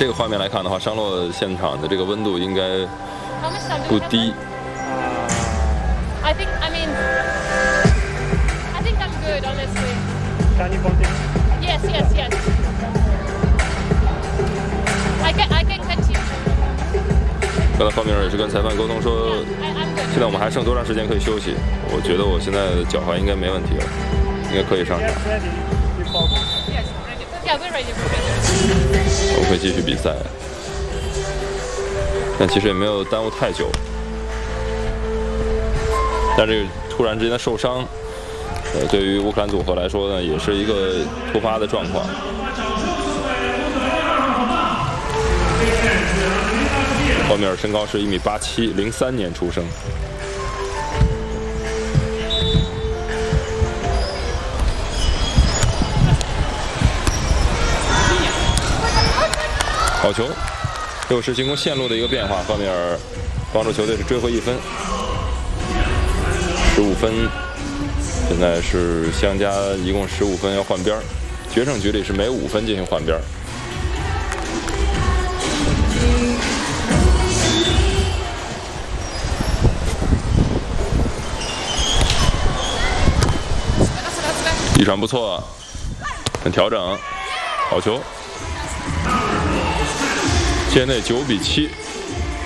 这个画面来看的话，商洛现场的这个温度应该不低。 I think I'm good, honestly. Can you continue? Yes. I can continue. 刚才方明也是跟裁判沟通说， I'm good. 现在我们还剩多长时间可以休息？我觉得我现在的脚踝应该没问题了，应该可以上场。 Get ready. You focus. Yes, ready. Yeah, we're ready. We're ready. 我们会继续比赛，但其实也没有耽误太久。但这个突然之间的受伤，对于乌克兰组合来说呢，也是一个突发的状况。霍米尔身高是1.87米，03年出生。好球，又是进攻线路的一个变化，霍米尔帮助球队是追回1分，15分，现在是相加一共15分，要换边儿。决胜局里是每5分进行换边儿。一传不错，很调整，好球。现在9比7。